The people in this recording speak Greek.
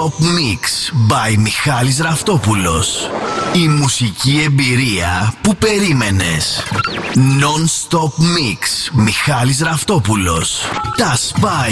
Non-Stop Mix by Μιχάλης Ραφτόπουλος. Η μουσική εμπειρία που περίμενες. Non-Stop Mix Μιχάλης Ραφτόπουλος. Τα Spice